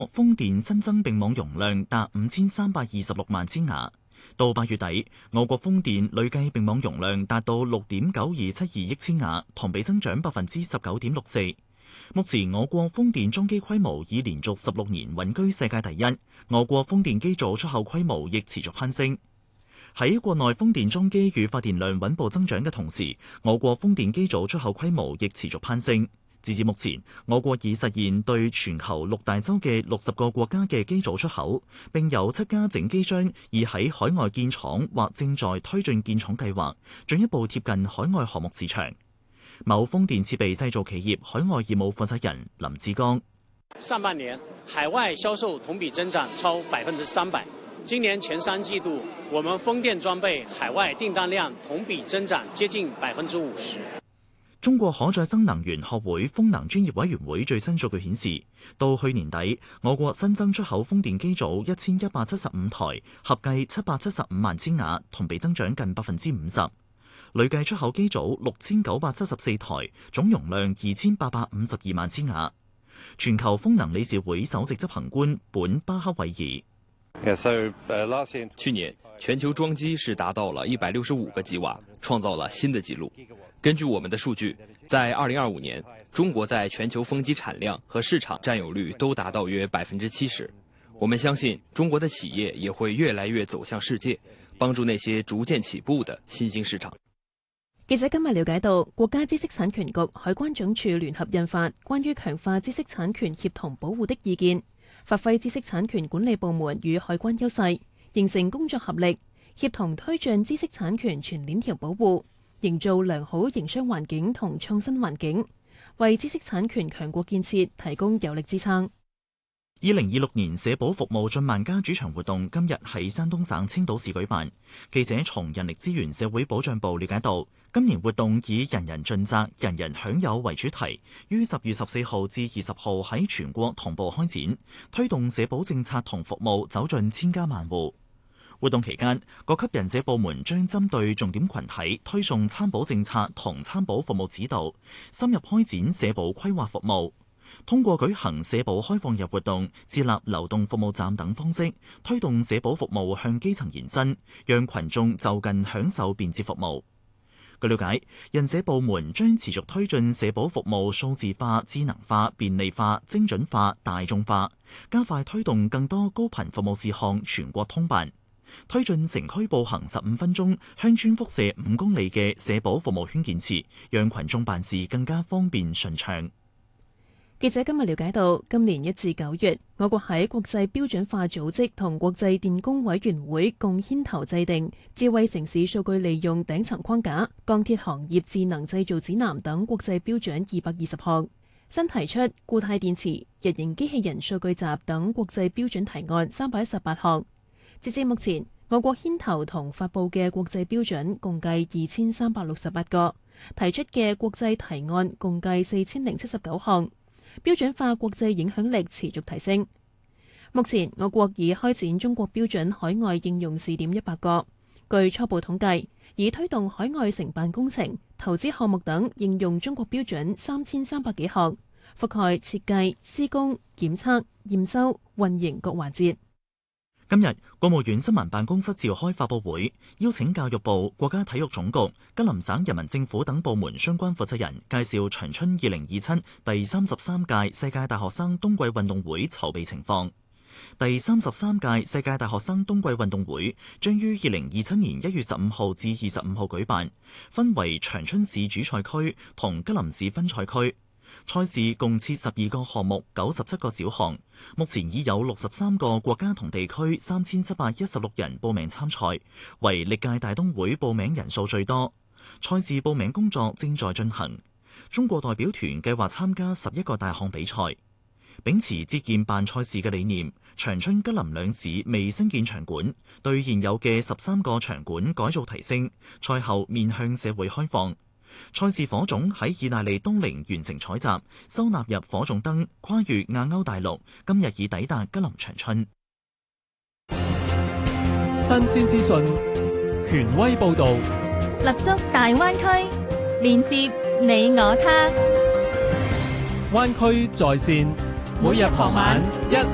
風電新增併網容量達5326萬千瓦。到8月底，我國風電累計併網容量達到6.9272億千瓦，同比增長19.64%。目前我國風電裝機規模已連續16年穩居世界第一，我國風電機組出口規模亦持續攀升。喺國內風電裝機與發電量穩步增長嘅同時，我國風電機組出口規模亦持續攀升。截至目前，我國已實現對全球6大洲嘅60個國家嘅機組出口，並有7家整機商已喺海外建廠或正在推進建廠計劃，進一步貼近海外項目市場。某風電設備製造企業海外業務負責人林志剛： 上半年海外銷售同比增長超300%，今年前3季度，我們風電裝備海外訂單量同比增長接近50%。 中國可再生能源學會風能專業委員會最新數據顯示，到去年底，我國新增出口風電機組1175台，合計775萬千瓦，同比增長近50%。累計出口機組6974台，總容量2852萬千瓦。全球風能理事會首席執行官本巴克維爾： 去年全球裝機是達到了165個吉瓦，創造了新的紀錄。根據我們的數據，在2025年，中國在全球風機產量和市場佔有率都達到約70%。我們相信中國的企業也會越來越走向世界，幫助那些逐漸起步的新興市場。 記者今日了解到，國家知識產權局、海關總署聯合印發《關於強化知識產權協同保護的意見》，發揮知識產權管理部門與海關優勢，形成工作合力，協同推進知識產權全鏈條保護，營造良好營商環境同創新環境，為知識產權強國建設提供有力支撐。 2026年社保服務進萬家主場活動今日喺山東省青島市舉辦。記者從人力資源社會保障部了解到，今年活動以人人盡責、人人享有為主題，於10月14號至20號喺全國同步開展，推動社保政策同服務走進千家萬戶。活動期間，各級人社部門將針對重點群體推送參保政策同參保服務指導，深入開展社保規劃服務。通過舉行社保開放日活動、設立流動服務站等方式，推動社保服務向基層延伸，讓群眾就近享受便捷服務。據了解，人社部門將持續推進社保服務數字化、智能化、便利化、精準化、大眾化，加快推動更多高頻服務事項全國通辦，推進城區步行15分鐘、鄉村輻射5公里嘅社保服務圈建設，讓群眾辦事更加方便順暢。 記者今日了解到，今年1至9月，我國喺國際標準化組織同國際電工委員會共牽頭制定智慧城市數據利用頂層框架、鋼鐵行業智能製造指南等國際標準220項，新提出固態電池、日型機器人數據集等國際標準提案318項。截至目前，我國牽頭同發布嘅國際標準共計2368個，提出嘅國際提案共計4079項。標準化國際影響力持續提升。目前，我國已開展中國標準海外應用試點100個。據初步統計，已推動海外承辦工程、投資項目等應用中國標準3300幾項，覆蓋設計、施工、檢測、驗收、運營各環節。 今日，國務院新聞辦公室召開發佈會，邀請教育部、國家體育總局、吉林省人民政府等部門相關負責人介紹長春2027第33屆世界大學生冬季運動會籌備情況。第33屆世界大學生冬季運動會將於2027年1月15號至25號舉辦，分為長春市主賽區同吉林市分賽區。賽事共設12個項目，97個小項。目前已有63個國家同地區3716人報名參賽，為歷屆大冬會報名人數最多。賽事報名工作正在進行。中國代表團計劃參加11個大項比賽。秉持節儉辦賽事嘅理念，長春吉林兩市未新建場館，對現有嘅13個場館改造提升。賽後面向社會開放。賽事火種喺意大利東寧完成採集，收納入火種燈，跨越亞歐大陸，今日已抵達吉林長春。 新鮮資訊，權威報導， 立足大灣區，連接你我他。 灣區在線，每日傍晚1